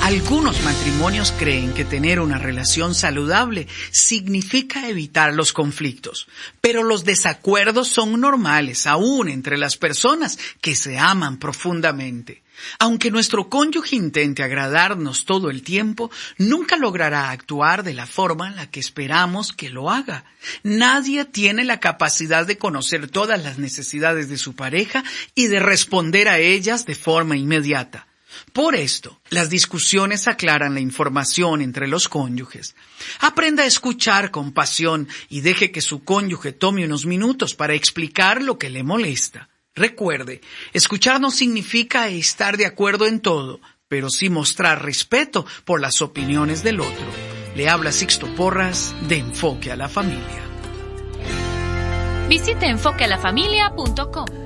Algunos matrimonios creen que tener una relación saludable significa evitar los conflictos, pero los desacuerdos son normales aún entre las personas que se aman profundamente. Aunque nuestro cónyuge intente agradarnos todo el tiempo, nunca logrará actuar de la forma en la que esperamos que lo haga. Nadie tiene la capacidad de conocer todas las necesidades de su pareja y de responder a ellas de forma inmediata. Por esto, las discusiones aclaran la información entre los cónyuges. Aprenda a escuchar con pasión y deje que su cónyuge tome unos minutos para explicar lo que le molesta. Recuerde, escuchar no significa estar de acuerdo en todo, pero sí mostrar respeto por las opiniones del otro. Le habla Sixto Porras de Enfoque a la Familia. Visite enfoquealafamilia.com.